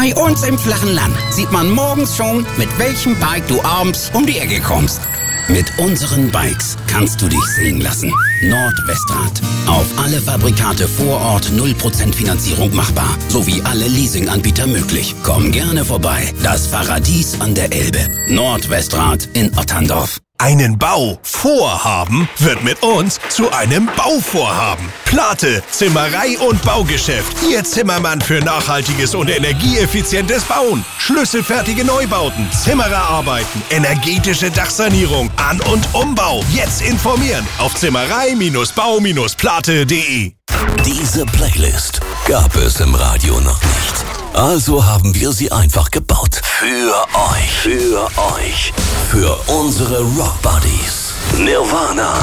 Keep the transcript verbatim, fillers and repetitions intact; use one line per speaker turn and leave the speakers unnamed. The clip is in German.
Bei uns im flachen Land sieht man morgens schon, mit welchem Bike du abends um die Ecke kommst. Mit unseren Bikes kannst du dich sehen lassen. Nordwestrad. Auf alle Fabrikate vor Ort null Prozent Finanzierung machbar. Sowie alle Leasinganbieter möglich. Komm gerne vorbei. Das Paradies an der Elbe. Nordwestrad in Otterndorf.
Einen Bauvorhaben wird mit uns zu einem Bauvorhaben. Plate, Zimmerei und Baugeschäft. Ihr Zimmermann für nachhaltiges und energieeffizientes Bauen. Schlüsselfertige Neubauten, Zimmererarbeiten, energetische Dachsanierung, An- und Umbau. Jetzt informieren auf zimmerei Bau Plate punkt de.
Diese Playlist gab es im Radio noch nicht. Also haben wir sie einfach gebaut. Für euch. Für euch. Für unsere Rock Buddies. Nirvana.